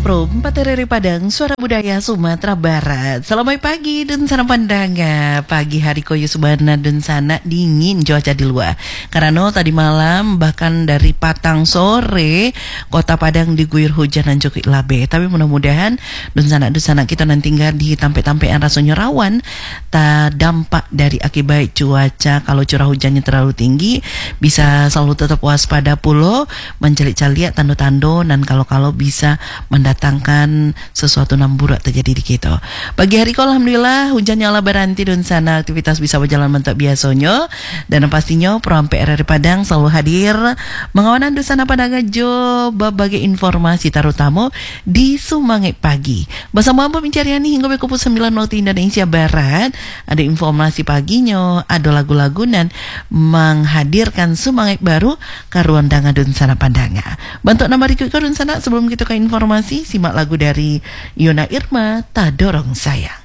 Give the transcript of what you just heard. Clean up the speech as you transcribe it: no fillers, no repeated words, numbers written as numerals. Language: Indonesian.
Pro 4 RRI Padang, Suara Budaya Sumatera Barat. Selamat pagi dan sana pandanga. Pagi hari koyo subana dan sana dingin cuaca di luar. Karena tadi malam bahkan dari patang sore Kota Padang diguyur hujan dan cukup labe. Tapi mudah-mudahan dan sana kita nanti nggak di tampe-tampean rasanya rawan tak dampak dari akibat cuaca. Kalau curah hujannya terlalu tinggi bisa selalu tetap waspada pulau mencelik-celiak tando-tando dan kalau bisa mendatangkan sesuatu namburak terjadi di kita. Pagi hari ko alhamdulillah hujannya ala beranti dan sana aktivitas bisa berjalan mantap biasanya dan pastinya Proampe RRI Padang selalu hadir mengawanan di sana pada ngajo berbagai informasi terutama di Sumangai pagi. Bersama Mbak Mencariani hingga pukul 9 waktu Indonesia Barat ada informasi paginya, ada lagu-lagu dan menghadirkan Sumangai baru karuan danga dan sana pandanga. Bantu nama ikut dan sana sebelum kita ke informasi simak lagu dari Yona Irma, Tak Dorong Saya.